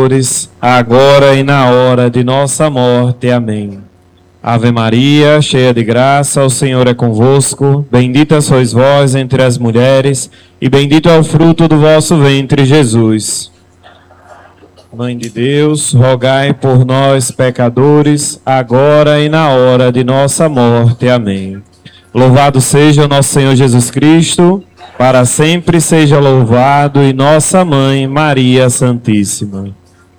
pecadores, agora e na hora de nossa morte. Amém. Ave Maria, cheia de graça, o Senhor é convosco. Bendita sois vós entre as mulheres, e bendito é o fruto do vosso ventre, Jesus. Mãe de Deus, rogai por nós, pecadores, agora e na hora de nossa morte. Amém. Louvado seja o nosso Senhor Jesus Cristo, para sempre seja louvado, e nossa Mãe, Maria Santíssima.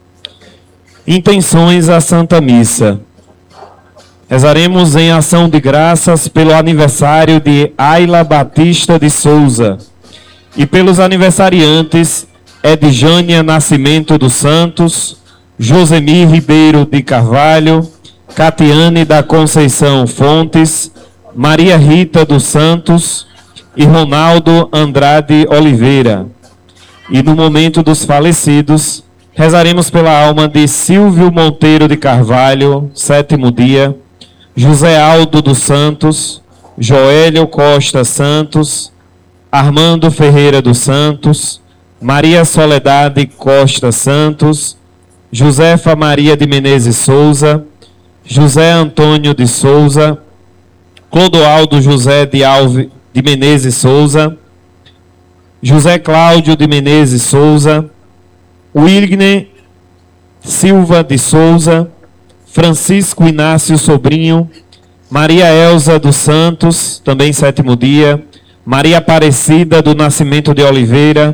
Intenções à Santa Missa. Rezaremos em ação de graças pelo aniversário de Ayla Batista de Souza e pelos aniversariantes Edjânia Nascimento dos Santos, Josemir Ribeiro de Carvalho, Catiane da Conceição Fontes, Maria Rita dos Santos e Ronaldo Andrade Oliveira. E no momento dos falecidos, rezaremos pela alma de Silvio Monteiro de Carvalho, 7º dia, José Aldo dos Santos, Joélio Costa Santos, Armando Ferreira dos Santos, Maria Soledade Costa Santos, Josefa Maria de Menezes Souza, José Antônio de Souza, Clodoaldo José de Menezes Souza, José Cláudio de Menezes Souza, Wilgne Silva de Souza, Francisco Inácio Sobrinho, Maria Elza dos Santos, também 7º dia, Maria Aparecida do Nascimento de Oliveira,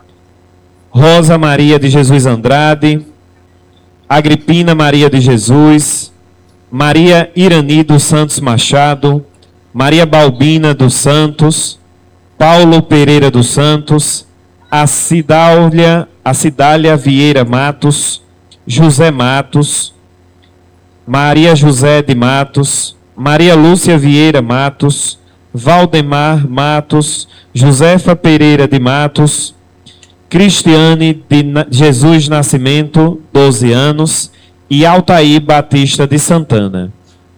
Rosa Maria de Jesus Andrade, Agripina Maria de Jesus, Maria Irani dos Santos Machado, Maria Balbina dos Santos, Paulo Pereira dos Santos, Cidália Vieira Matos, José Matos, Maria José de Matos, Maria Lúcia Vieira Matos, Valdemar Matos, Josefa Pereira de Matos, Cristiane de Jesus Nascimento, 12 anos, e Altair Batista de Santana.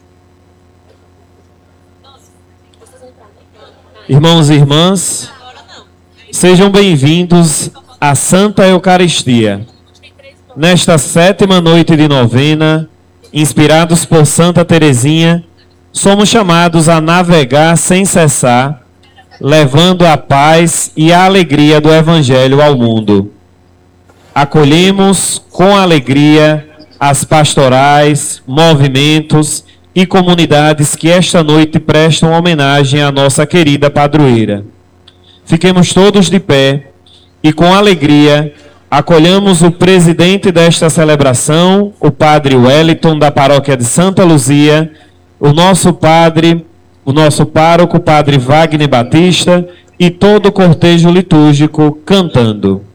Irmãos e irmãs, sejam bem-vindos à Santa Eucaristia. Nesta 7ª noite de novena, inspirados por Santa Teresinha, somos chamados a navegar sem cessar, levando a paz e a alegria do Evangelho ao mundo. Acolhemos com alegria as pastorais, movimentos e comunidades que esta noite prestam homenagem à nossa querida padroeira. Fiquemos todos de pé e com alegria acolhamos o presidente desta celebração, o Padre Wellington, da paróquia de Santa Luzia, o nosso pároco, Padre Wagner Batista, e todo o cortejo litúrgico cantando.